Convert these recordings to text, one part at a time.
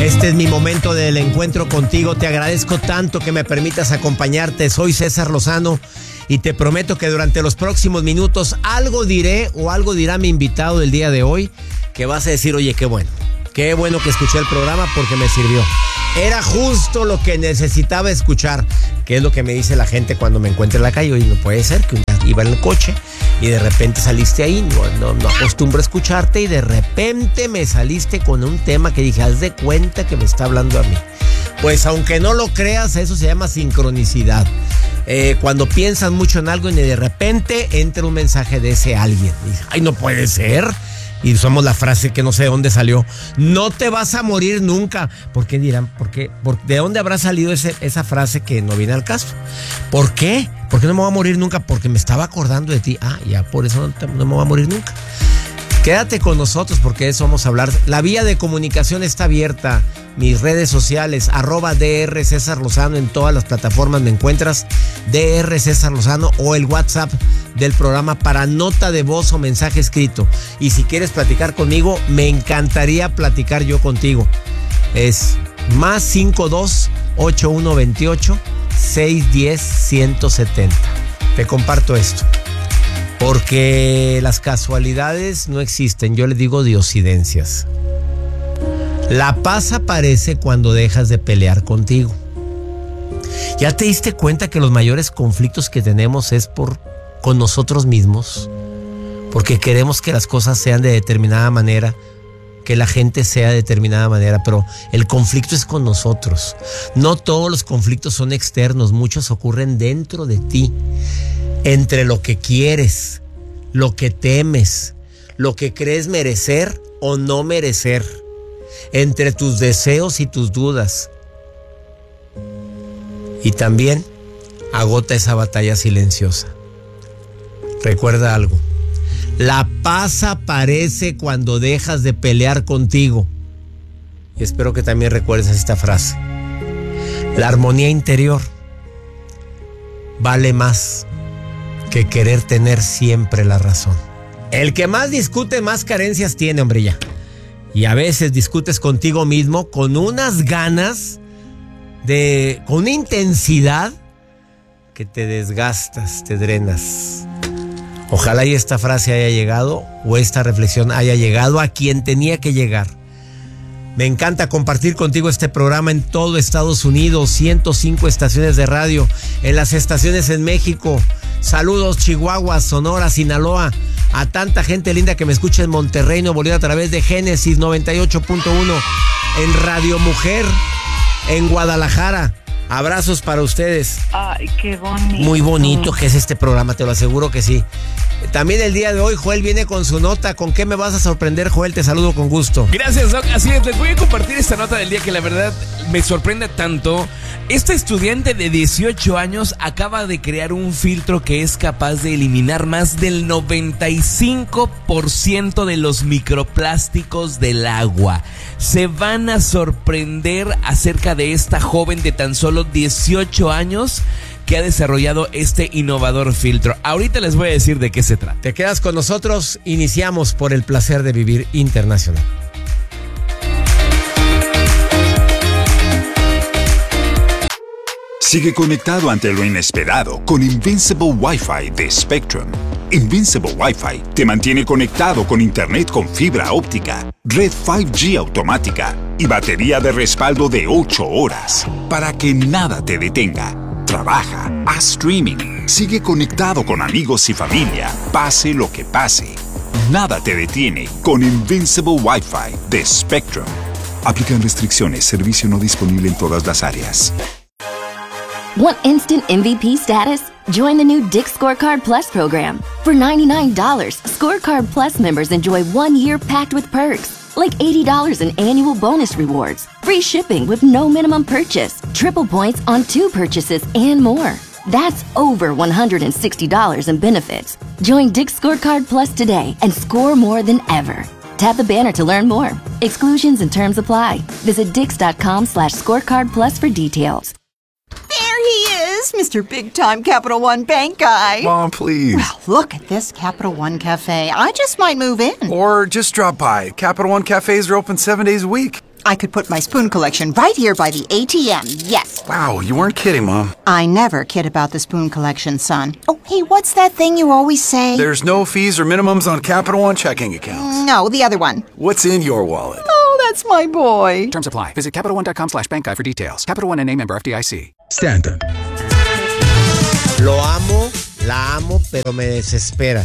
Este es mi momento del encuentro contigo. Te agradezco tanto que me permitas acompañarte. Soy César Lozano y te prometo que durante los próximos minutos algo diré o algo dirá mi invitado del día de hoy que vas a decir, oye, qué bueno que escuché el programa porque me sirvió. Era justo lo que necesitaba escuchar, que es lo que me dice la gente cuando me encuentra en la calle. Oye, no puede ser que un día iba en el coche y de repente saliste ahí, no acostumbro a escucharte y de repente me saliste con un tema que dije, haz de cuenta que me está hablando a mí. Pues aunque no lo creas, eso se llama sincronicidad. Cuando piensas mucho en algo y de repente entra un mensaje de ese alguien. Y dices, ay, no puede ser. Y usamos la frase que no sé de dónde salió. No te vas a morir nunca. ¿Por qué dirán? ¿De dónde habrá salido esa frase que no viene al caso? ¿Por qué? ¿Por qué no me voy a morir nunca? Porque me estaba acordando de ti. Ah, ya por eso no me voy a morir nunca. Quédate con nosotros porque de eso vamos a hablar. La vía de comunicación está abierta. Mis redes sociales, @DR César Lozano, en todas las plataformas me encuentras, DR César Lozano, o el WhatsApp del programa para nota de voz o mensaje escrito. Y si quieres platicar conmigo, me encantaría platicar yo contigo. Es +52 8128 610 170. Te comparto esto. Porque las casualidades no existen, yo le digo diosidencias. La paz aparece cuando dejas de pelear contigo. ¿Ya te diste cuenta que los mayores conflictos que tenemos es con nosotros mismos? Porque queremos que las cosas sean de determinada manera, que la gente sea de determinada manera, pero el conflicto es con nosotros. No todos los conflictos son externos, muchos ocurren dentro de ti. Entre lo que quieres, lo que temes, lo que crees merecer o no merecer, entre tus deseos y tus dudas. Y también agota esa batalla silenciosa. Recuerda algo, la paz aparece cuando dejas de pelear contigo. Y espero que también recuerdes esta frase. La armonía interior vale más que querer tener siempre la razón. El que más discute, más carencias tiene, hombre, ya. Y a veces discutes contigo mismo con unas ganas, con una intensidad que te desgastas, te drenas. Ojalá y esta frase haya llegado, o esta reflexión haya llegado a quien tenía que llegar. Me encanta compartir contigo este programa en todo Estados Unidos, 105 estaciones de radio, en las estaciones en México. Saludos Chihuahua, Sonora, Sinaloa, a tanta gente linda que me escucha en Monterrey, Nuevo León, a través de Génesis 98.1, en Radio Mujer, en Guadalajara. Abrazos para ustedes. Ay, qué bonito. Muy bonito que es este programa, te lo aseguro que sí. También el día de hoy Joel viene con su nota. ¿Con qué me vas a sorprender, Joel? Te saludo con gusto. Gracias, Doc. Así es, les voy a compartir esta nota del día que la verdad me sorprende tanto. Esta estudiante de 18 años acaba de crear un filtro que es capaz de eliminar más del 95% de los microplásticos del agua. Se van a sorprender acerca de esta joven de tan solo 18 años que ha desarrollado este innovador filtro. Ahorita les voy a decir de qué se trata. Te quedas con nosotros, iniciamos por el placer de vivir internacional. Sigue conectado ante lo inesperado con Invincible Wi-Fi de Spectrum. Invincible Wi-Fi te mantiene conectado con internet con fibra óptica, red 5G automática y batería de respaldo de 8 horas para que nada te detenga. Trabaja, haz streaming, sigue conectado con amigos y familia, pase lo que pase. Nada te detiene con Invincible Wi-Fi de Spectrum. Aplican restricciones, servicio no disponible en todas las áreas. Want instant MVP status? Join the new Dick's Scorecard Plus program. For $99, Scorecard Plus members enjoy 1 year packed with perks, like $80 in annual bonus rewards, free shipping with no minimum purchase, triple points on 2 purchases, and more. That's over $160 in benefits. Join Dick's Scorecard Plus today and score more than ever. Tap the banner to learn more. Exclusions and terms apply. Visit dix.com/scorecardplus for details. There he is, Mr. Big Time Capital One Bank guy. Mom, please. Well, look at this Capital One Cafe. I just might move in. Or just drop by. Capital One Cafes are open 7 days a week. I could put my spoon collection right here by the ATM, yes. Wow, you weren't kidding, Mom. I never kid about the spoon collection, son. Oh, hey, what's that thing you always say? There's no fees or minimums on Capital One checking accounts. No, the other one. What's in your wallet? Oh, that's my boy. Terms apply. Visit CapitalOne.com/bank guide for details. Capital One N.A. member FDIC. Stanton. Lo amo, la amo, pero me desespera.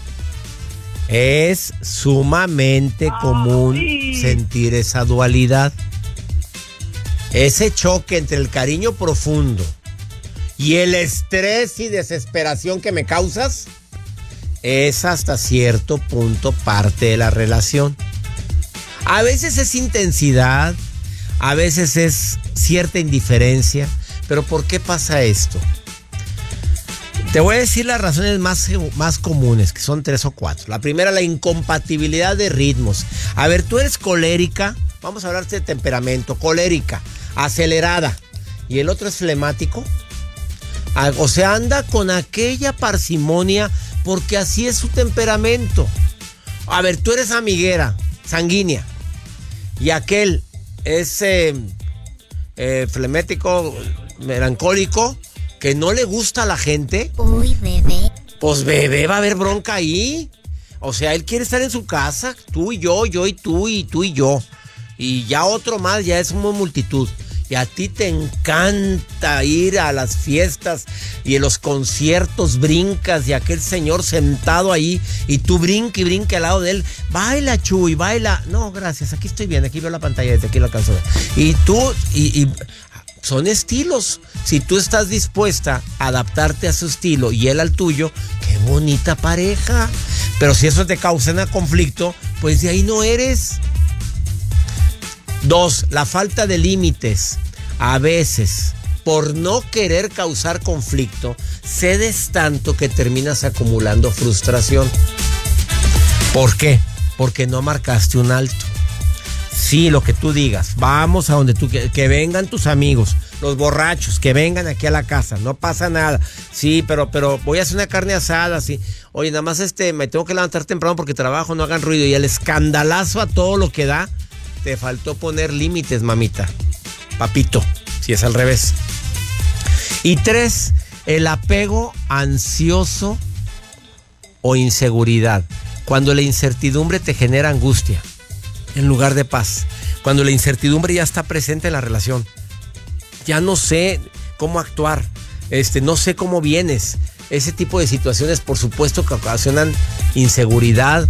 Es sumamente común sentir esa dualidad. Ese choque entre el cariño profundo y el estrés y desesperación que me causas es hasta cierto punto parte de la relación. A veces es intensidad, a veces es cierta indiferencia, pero ¿por qué pasa esto? Te voy a decir las razones más comunes, que son 3 o 4. La primera, la incompatibilidad de ritmos. A ver, tú eres colérica, vamos a hablar de temperamento, colérica, acelerada, y el otro es flemático. O sea, anda con aquella parsimonia porque así es su temperamento. A ver, tú eres amiguera, sanguínea, y aquel es flemático, melancólico, que no le gusta a la gente. Uy, bebé. Pues bebé, va a haber bronca ahí. O sea, él quiere estar en su casa, tú y yo y tú y tú y yo. Y ya otro más, ya es una multitud. Y a ti te encanta ir a las fiestas y en los conciertos brincas y aquel señor sentado ahí y tú brinca y brinca al lado de él. Baila, Chuy, baila. No, gracias, aquí estoy bien, aquí veo la pantalla, desde aquí lo alcanzo. Y tú, y son estilos. Si tú estás dispuesta a adaptarte a su estilo y él al tuyo, qué bonita pareja. Pero si eso te causa un conflicto, pues de ahí no eres. 2, la falta de límites. A veces, por no querer causar conflicto, cedes tanto que terminas acumulando frustración. ¿Por qué? Porque no marcaste un alto. Sí, lo que tú digas, vamos a donde tú quieras, que vengan tus amigos, los borrachos, que vengan aquí a la casa, no pasa nada. Sí, pero voy a hacer una carne asada, sí. Oye, nada más me tengo que levantar temprano porque trabajo, no hagan ruido. Y el escandalazo a todo lo que da, te faltó poner límites, mamita, papito, si es al revés. Y 3, el apego ansioso o inseguridad. Cuando la incertidumbre te genera angustia en lugar de paz. Cuando la incertidumbre ya está presente en la relación. Ya no sé cómo actuar. No sé cómo vienes. Ese tipo de situaciones, por supuesto, que ocasionan inseguridad.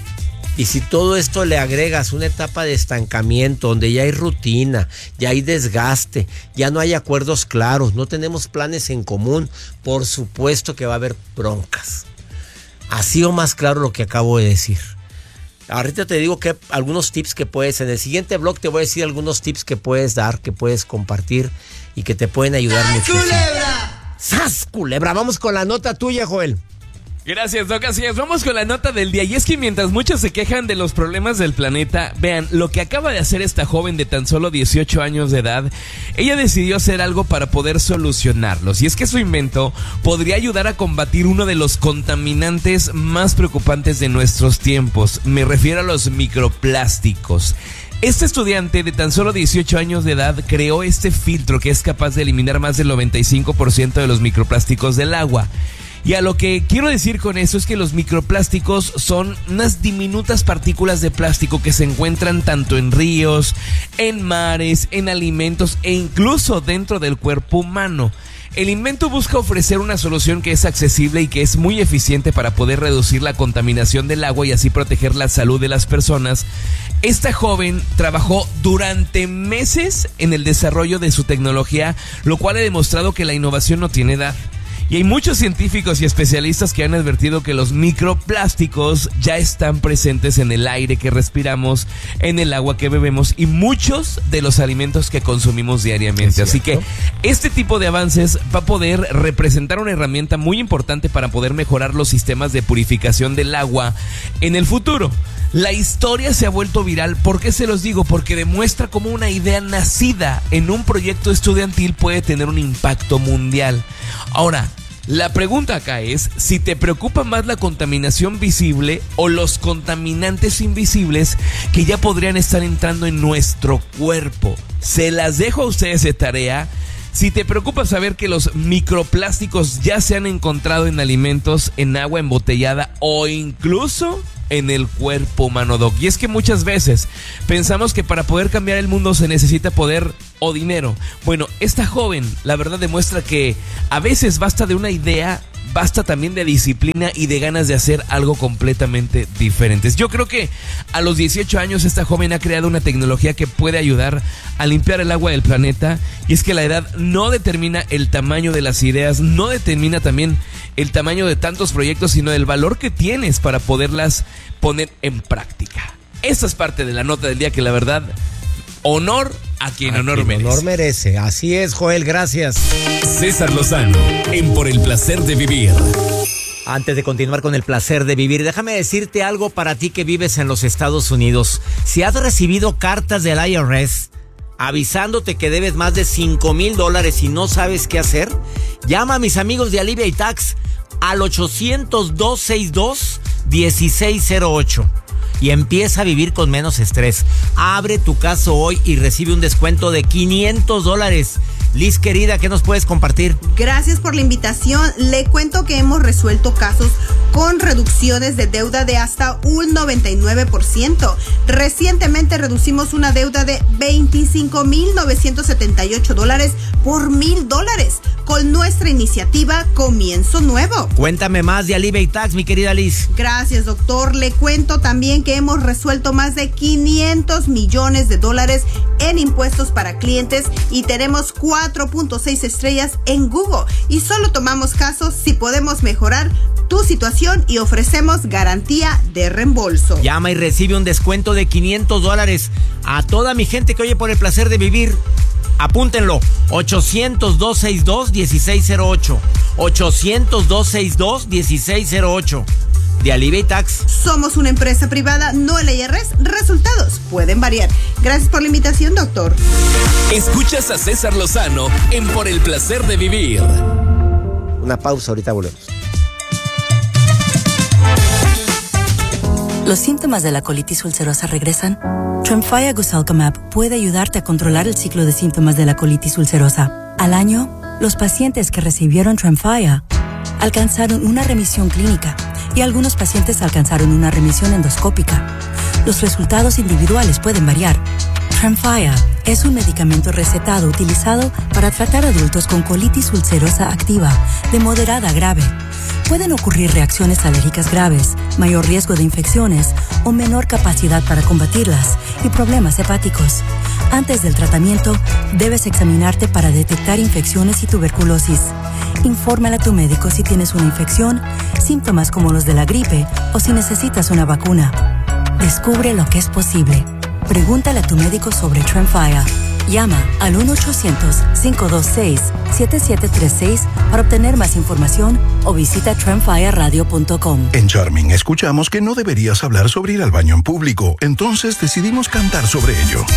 Y si todo esto le agregas una etapa de estancamiento, donde ya hay rutina, ya hay desgaste, ya no hay acuerdos claros, no tenemos planes en común, por supuesto que va a haber broncas. Así o más claro lo que acabo de decir. Ahorita te digo que algunos tips que puedes, en el siguiente blog te voy a decir algunos tips que puedes dar, que puedes compartir y que te pueden ayudar muchísimo. ¡Culebra! ¡Sas, culebra! Vamos con la nota tuya, Joel. Gracias, Doc. Así es, vamos con la nota del día. Y es que mientras muchos se quejan de los problemas del planeta, vean, lo que acaba de hacer esta joven de tan solo 18 años de edad, ella decidió hacer algo para poder solucionarlos. Y es que su invento podría ayudar a combatir uno de los contaminantes más preocupantes de nuestros tiempos. Me refiero a los microplásticos. Este estudiante de tan solo 18 años de edad creó este filtro que es capaz de eliminar más del 95% de los microplásticos del agua. Y a lo que quiero decir con eso es que los microplásticos son unas diminutas partículas de plástico que se encuentran tanto en ríos, en mares, en alimentos e incluso dentro del cuerpo humano. El invento busca ofrecer una solución que es accesible y que es muy eficiente para poder reducir la contaminación del agua y así proteger la salud de las personas. Esta joven trabajó durante meses en el desarrollo de su tecnología, lo cual ha demostrado que la innovación no tiene edad. Y hay muchos científicos y especialistas que han advertido que los microplásticos ya están presentes en el aire que respiramos, en el agua que bebemos y muchos de los alimentos que consumimos diariamente. Así que este tipo de avances va a poder representar una herramienta muy importante para poder mejorar los sistemas de purificación del agua en el futuro. La historia se ha vuelto viral. ¿Por qué se los digo? Porque demuestra cómo una idea nacida en un proyecto estudiantil puede tener un impacto mundial. Ahora, La pregunta acá es si te preocupa más la contaminación visible o los contaminantes invisibles que ya podrían estar entrando en nuestro cuerpo. Se las dejo a ustedes de tarea. Si te preocupa saber que los microplásticos ya se han encontrado en alimentos, en agua embotellada o incluso en el cuerpo humano, Doc. Y es que muchas veces pensamos que para poder cambiar el mundo se necesita poder o dinero. Bueno, esta joven, la verdad, demuestra que a veces basta de una idea, basta también de disciplina y de ganas de hacer algo completamente diferente. Yo creo que a los 18 años esta joven ha creado una tecnología que puede ayudar a limpiar el agua del planeta. Y es que la edad no determina el tamaño de las ideas, no determina también el tamaño de tantos proyectos, sino el valor que tienes para poderlas poner en práctica. Esta es parte de la nota del día que, la verdad, honor a quien honor merece. Honor merece. Así es, Joel, gracias. César Lozano, en Por el Placer de Vivir. Antes de continuar con el placer de vivir, déjame decirte algo para ti que vives en los Estados Unidos. Si has recibido cartas del IRS avisándote que debes más de $5,000 y no sabes qué hacer, llama a mis amigos de Alivia y Tax al 800-262-1608 y empieza a vivir con menos estrés. Abre tu caso hoy y recibe un descuento de $500. Liz, querida, ¿qué nos puedes compartir? Gracias por la invitación. Le cuento que hemos resuelto casos con reducciones de deuda de hasta un 99%. Recientemente reducimos una deuda de $25,978 por $1,000 con nuestra iniciativa Comienzo Nuevo. Cuéntame más de Alivia y Tax, mi querida Liz. Gracias, doctor. Le cuento también que hemos resuelto más de $500 millones en impuestos para clientes y tenemos 4.6 estrellas en Google. Y solo tomamos casos si podemos mejorar tu situación y ofrecemos garantía de reembolso. Llama y recibe un descuento de $500 a toda mi gente que oye Por el Placer de Vivir. Apúntenlo, 800-262-1608. 800-262-1608. De Alivia y Tax. Somos una empresa privada, no el IRS. Resultados pueden variar. Gracias por la invitación, doctor. Escuchas a César Lozano en Por el Placer de Vivir. Una pausa, ahorita volvemos. ¿Los síntomas de la colitis ulcerosa regresan? Tremfya Guselkumab puede ayudarte a controlar el ciclo de síntomas de la colitis ulcerosa. Al año, los pacientes que recibieron Tremfya alcanzaron una remisión clínica y algunos pacientes alcanzaron una remisión endoscópica. Los resultados individuales pueden variar. Tremfya es un medicamento recetado utilizado para tratar adultos con colitis ulcerosa activa de moderada a grave. Pueden ocurrir reacciones alérgicas graves, mayor riesgo de infecciones o menor capacidad para combatirlas y problemas hepáticos. Antes del tratamiento, debes examinarte para detectar infecciones y tuberculosis. Infórmale a tu médico si tienes una infección, síntomas como los de la gripe o si necesitas una vacuna. Descubre lo que es posible. Pregúntale a tu médico sobre Tremfya. Llama al 1-800-526-7736 para obtener más información o visita tremfyaradio.com. En Charming escuchamos que no deberías hablar sobre ir al baño en público, entonces decidimos cantar sobre ello.